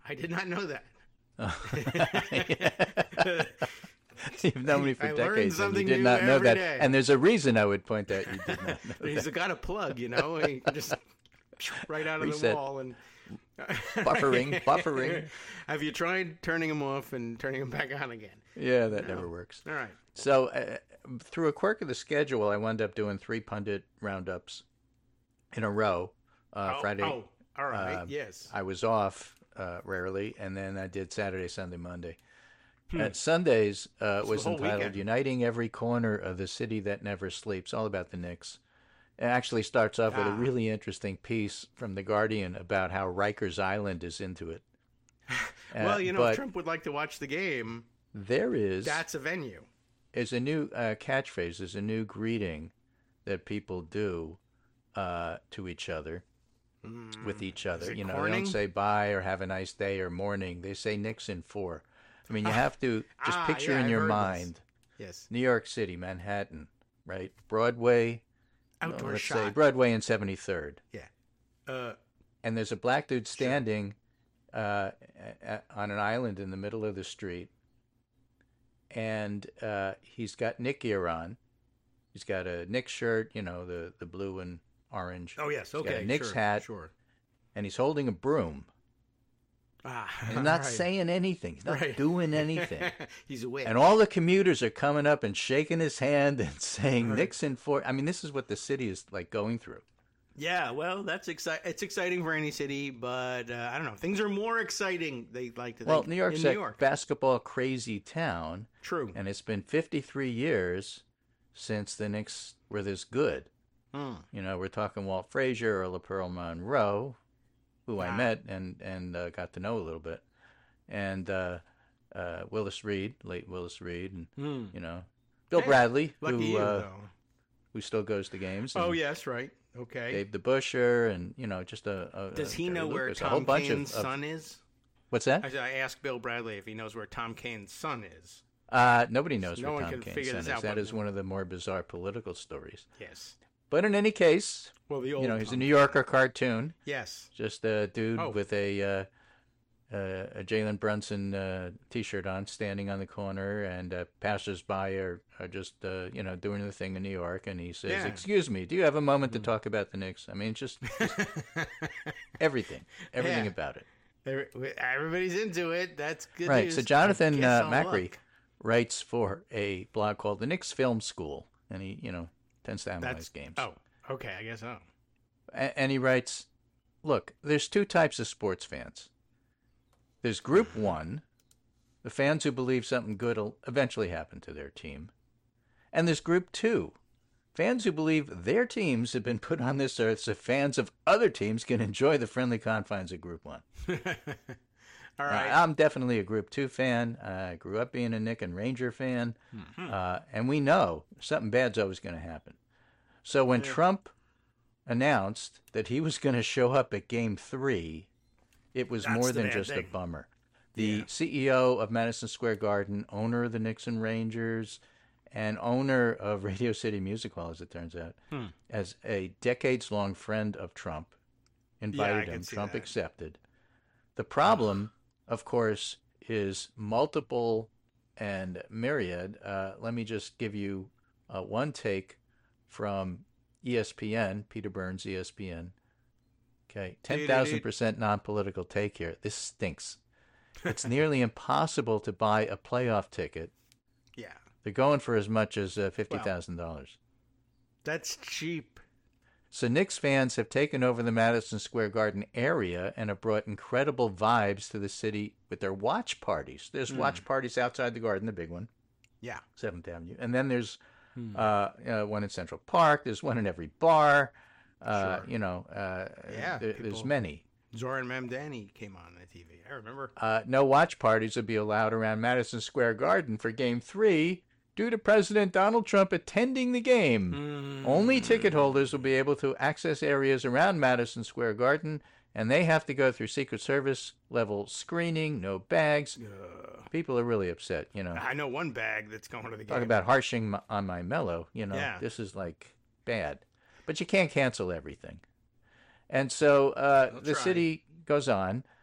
I did not know that. You've known me for I learned decades, and you something did new not know every that. day. And there's a reason I would point out you did not know He's that. got a plug, you know. He can just right out of the Reset. wall and Buffering. Have you tried turning him off and turning him back on again? Yeah, that never works. All right. So through a quirk of the schedule, I wound up doing 3 pundit roundups in a row. Friday. Oh, all right. Yes. I was off rarely, and then I did Saturday, Sunday, Monday. Sundays was whole entitled weekend. "Uniting Every Corner of the City That Never Sleeps," all about the Knicks. It actually starts off with a really interesting piece from The Guardian about how Rikers Island is into it. Well, you know, but if Trump would like to watch the game, there is that's a venue. a new catchphrase. There's a new greeting that people do to each other, with each other. it You know, they corning? don't say bye or have a nice day or morning. They say Knicks in 4. I mean, you have to just picture yeah, in I've your heard this. mind Yes. New York City, Manhattan, right? Broadway, Outdoor let's shot. say Broadway and 73rd. Yeah. And there's a black dude standing on an island in the middle of the street. And he's got Knick gear on. He's got a Knicks shirt, you know, the blue and orange. Oh, yes. He's got Okay. a Knicks sure, hat. Sure. And he's holding a broom. He's not right. saying anything. He's not Right. doing anything. He's a witch. And all the commuters are coming up and shaking his hand and saying Right. Knicks in 4. I mean, this is what the city is like going through. Yeah, well, that's exciting. It's exciting for any city, but I don't know. Things are more exciting. They like to Well, think New York's in New a York. basketball crazy town, True. and it's been 53 years since the Knicks were this good. Hmm. You know, we're talking Walt Frazier or LaPearl Monroe, who I Ah. met and got to know a little bit, and Willis Reed, late Willis Reed, and you know, Bill Hey, Bradley, Lucky you, though. who still goes to games. Oh, and yes, right. Okay. Dave DeBuscher, and you know, just Does he Terry know where Lucas, a whole Tom bunch Kane's of son is? What's that? I asked Bill Bradley if he knows where Tom Kane's son is. Nobody knows No where one Tom can Kane's figure son this is. out, That but- is one of the more bizarre political stories. Yes. But in any case, Well, the old you know, he's a Tom New Kane. Yorker cartoon. Yes. Just a dude Oh. with a Jalen Brunson T-shirt on, standing on the corner, and passersby are just you know, doing the thing in New York, and he says, Yeah. "Excuse me, do you have a moment to talk about the Knicks?" I mean, just everything Yeah. about it. Everybody's into it. That's good Right. news. So Jonathan I guess I'll Macri look. writes for a blog called the Knicks Film School, and he, you know, tends to analyze games. Oh, okay. I guess so. And he writes, look, there's 2 types of sports fans. There's group 1, the fans who believe something good will eventually happen to their team. And there's group 2, fans who believe their teams have been put on this earth so fans of other teams can enjoy the friendly confines of group 1. All right. I'm definitely a group 2 fan. I grew up being a Knick and Ranger fan. And we know something bad's always going to happen. So when Trump announced that he was going to show up at Game 3, it was That's more the than bad just a thing. bummer. The CEO of Madison Square Garden, owner of the Knicks and Rangers, and owner of Radio City Music Hall, as it turns out, as a decades-long friend of Trump, invited can him. see Trump that. accepted. The problem, of course, is multiple and myriad. Let me just give you one take from ESPN, Peter Burns, ESPN. Okay, 10,000% non-political take here. This stinks. It's nearly impossible to buy a playoff ticket. Yeah. They're going for as much as $50,000. That's cheap. So Knicks fans have taken over the Madison Square Garden area and have brought incredible vibes to the city with their watch parties. There's watch parties outside the Garden, the big one, Yeah. 7th Avenue. And then there's one in Central Park. There's one in every bar. Sure. You know, there's people- many. Zoran Mamdani came on the TV. I remember. No watch parties will be allowed around Madison Square Garden for Game 3 due to President Donald Trump attending the game. Only ticket holders will be able to access areas around Madison Square Garden, and they have to go through Secret Service level screening, no bags. People are really upset, you know. I know one bag that's going to the game. Talk about harshing on my mellow, you know. Yeah. This is like bad. But you can't cancel everything. And so the try. city goes on.